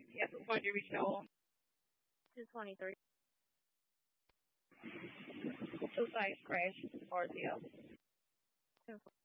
Yes, what do we show? 223. Suicide crash ordeal.